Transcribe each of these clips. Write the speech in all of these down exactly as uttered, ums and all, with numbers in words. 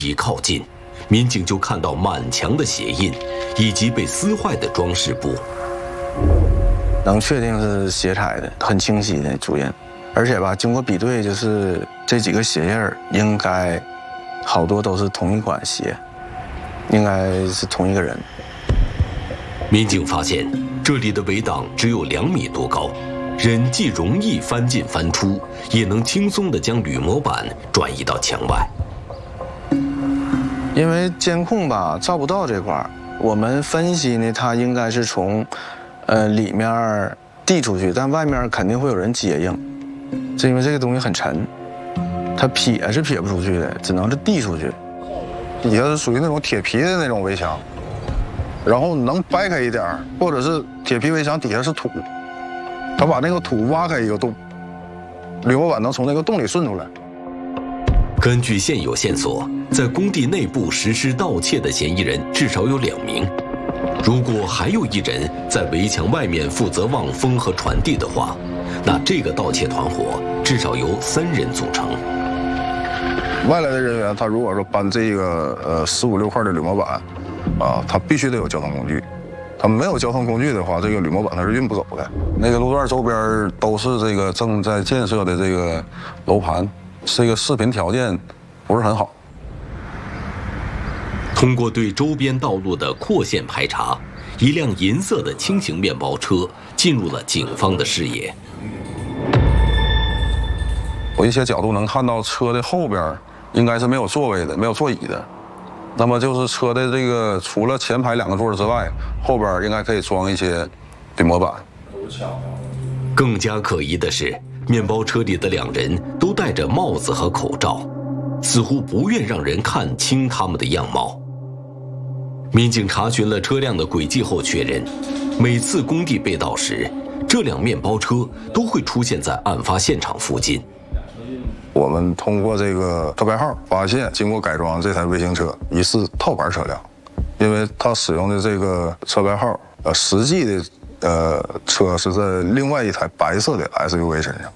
一靠近，民警就看到满墙的鞋印，以及被撕坏的装饰布。 能确定是鞋踩的，很清晰的足印，而且吧，经过比对，就是这几个鞋印应该好多都是同一款鞋，应该是同一个人。 民警发现，这里的围挡只有两米多高，人既容易翻进翻出，也能轻松地将铝模板转移到墙外。 因为监控吧照不到这块儿，我们分析呢，它应该是从，呃里面递出去，但外面肯定会有人接应，是因为这个东西很沉，它撇是撇不出去的，只能是递出去。 底下是属于那种铁皮的那种围墙。然后能掰开一点，或者是铁皮围墙底下是土，他把那个土挖开一个洞，铝模板能从那个洞里顺出来。 根据现有线索，在工地内部实施盗窃的嫌疑人至少有两名。如果还有一人在围墙外面负责望风和传递的话，那这个盗窃团伙至少由三人组成。 外来的人员，他如果说搬这个呃十五六块的铝模板。啊，它必须得有交通工具，它没有交通工具的话，这个铝模板它是运不走的。那个路段周边都是这个正在建设的这个楼盘，这个视频条件不是很好。 通过对周边道路的扩线排查，一辆银色的轻型面包车进入了警方的视野。 我一些角度能看到车的后边应该是没有座位的，没有座椅的。那么就是车的这个除了前排两个座之外，后边应该可以装一些铝模板。 更加可疑的是，面包车里的两人都戴着帽子和口罩，似乎不愿让人看清他们的样貌。民警查询了车辆的轨迹后确认，每次工地被盗时，这辆面包车都会出现在案发现场附近。 我们通过这个车牌号发现，经过改装这台微型车疑似套牌车辆，因为它使用的这个车牌号，呃，实际的呃车是在另外一台白色的 S U V 身上。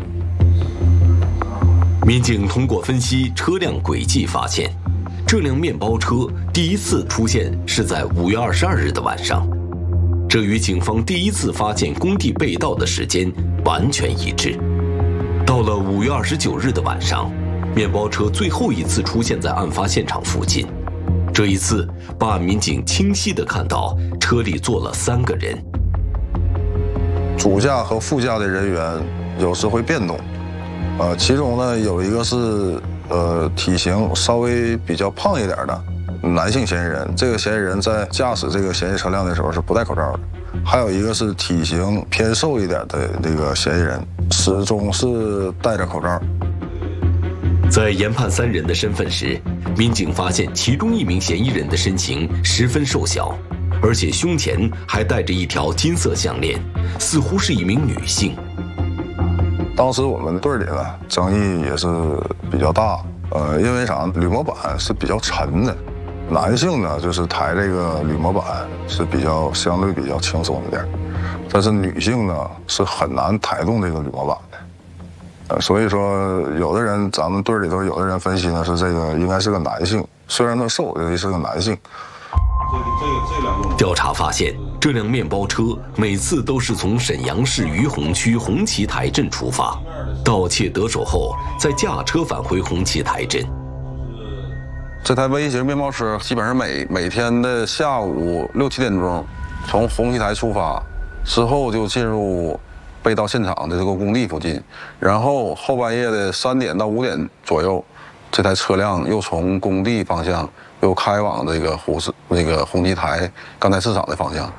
民警通过分析车辆轨迹发现，这辆面包车第一次出现是在五月二十二日的晚上，这与警方第一次发现工地被盗的时间完全一致。到了五月二十九日的晚上，面包车最后一次出现在案发现场附近。这一次，办案民警清晰地看到车里坐了三个人， 主驾和副驾的人员有时会变动，呃，其中呢有一个是呃体型稍微比较胖一点的男性嫌疑人，这个嫌疑人在驾驶这个嫌疑车辆的时候是不戴口罩的。还有一个是体型偏瘦一点的这个嫌疑人，始终是戴着口罩。 在研判三人的身份时，民警发现其中一名嫌疑人的身形十分瘦小，而且胸前还戴着一条金色项链，似乎是一名女性。 当时我们队里呢，争议也是比较大，呃，因为啥？铝模板是比较沉的。男性呢，就是抬这个铝模板是比较相对比较轻松一点，但是女性呢是很难抬动这个铝模板的，呃，所以说有的人咱们队里头有的人分析呢是这个应该是个男性，虽然他瘦，也是个男性。 这个这个这两种调查发现，这辆面包车每次都是从沈阳市于洪区红旗台镇出发，盗窃得手后再驾车返回红旗台镇。 这台微型面包车基本上每每天的下午六七点钟从红旗台出发，之后就进入被盗现场的这个工地附近，然后后半夜的三点到五点左右，这台车辆又从工地方向又开往这个红市那个红旗台钢材市场的方向。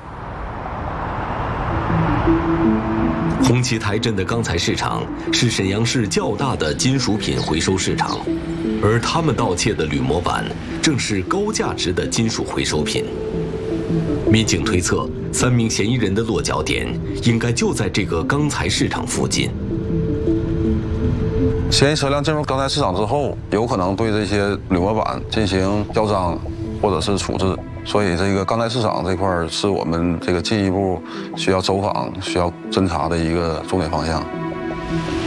红旗台镇的钢材市场是沈阳市较大的金属品回收市场，而他们盗窃的铝模板正是高价值的金属回收品。民警推测，三名嫌疑人的落脚点应该就在这个钢材市场附近。 嫌疑车辆进入钢材市场之后，有可能对这些铝模板进行销赃或者是处置，所以这个钢材市场这块是我们这个进一步需要走访、需要侦查的一个重点方向。